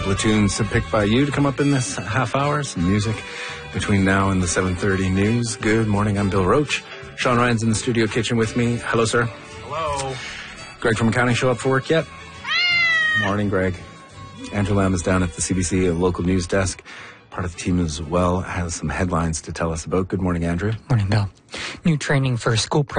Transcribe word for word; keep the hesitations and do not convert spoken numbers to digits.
couple of tunes picked by you to come up in this half hour. Some music between now and the seven thirty news. Good morning, I'm Bill Roach. Sean Ryan's in the studio kitchen with me. Hello, sir. Hello. Greg from accounting show up for work yet? Morning, Greg. Andrew Lamb is down at the C B C local news desk. Part of the team as well has some headlines to tell us about. Good morning, Andrew. Morning, Bill. New training for school